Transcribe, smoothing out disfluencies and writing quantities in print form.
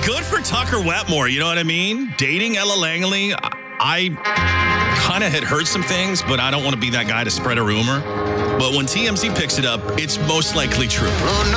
good for Tucker Wetmore. You know what I mean? Dating Ella Langley. I kind of had heard some things, but I don't want to be that guy to spread a rumor. But when TMZ picks it up, it's most likely true. Oh, no.